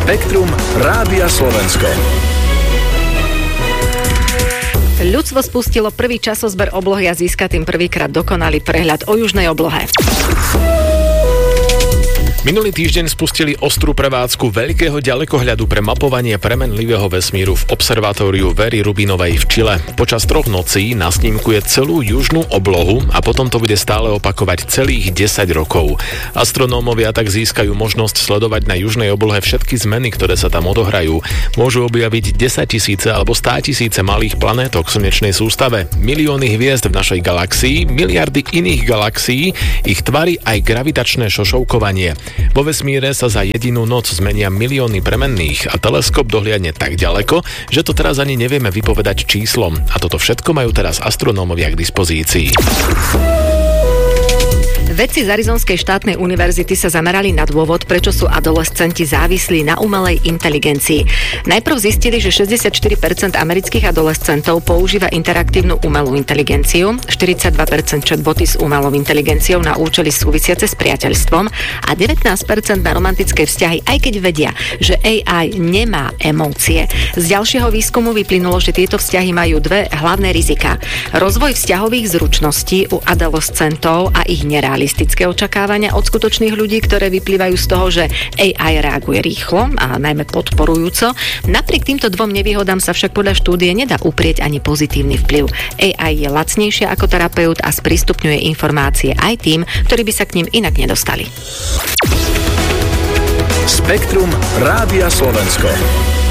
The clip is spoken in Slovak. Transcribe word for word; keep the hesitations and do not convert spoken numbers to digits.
Spektrum Rádia Slovensko. Ľudstvo spustilo prvý časozber oblohy a získa tým prvýkrát dokonalý prehľad o južnej oblohe. Minulý týždeň spustili ostrú prevádzku veľkého ďalekohľadu pre mapovanie premenlivého vesmíru v observatóriu Very Rubinovej v Čile. Počas troch nocí nasnímkuje celú južnú oblohu a potom to bude stále opakovať celých desať rokov. Astronómovia tak získajú možnosť sledovať na južnej oblohe všetky zmeny, ktoré sa tam odohrajú. Môžu objaviť desaťtisíce alebo státisíce malých planétok v slnečnej sústave, milióny hviezd v našej galaxii, miliardy iných galaxií, ich tvary aj gravitačné šošovkovanie. Vo vesmíre sa za jedinú noc zmenia milióny premenných a teleskop dohliadne tak ďaleko, že to teraz ani nevieme vypovedať číslom. A toto všetko majú teraz astronómovia k dispozícii. Vedci z Arizonskej štátnej univerzity sa zamerali na dôvod, prečo sú adolescenti závislí na umelej inteligencii. Najprv zistili, že šesťdesiatštyri percent amerických adolescentov používa interaktívnu umelú inteligenciu, štyridsaťdva percent chatboty s umelou inteligenciou na účely súvisiace s priateľstvom a devätnásť percent na romantické vzťahy, aj keď vedia, že á í nemá emócie. Z ďalšieho výskumu vyplynulo, že tieto vzťahy majú dve hlavné riziká. Rozvoj vzťahových zručností u adolescentov a ich nerealizácia. Realistické očakávania od skutočných ľudí, ktoré vyplývajú z toho, že á í reaguje rýchlo a najmä podporujúco. Napriek týmto dvom nevýhodám sa však podľa štúdie nedá uprieť ani pozitívny vplyv. á í je lacnejšia ako terapeut a sprístupňuje informácie aj tým, ktorí by sa k ním inak nedostali. Spektrum Rádia Slovensko.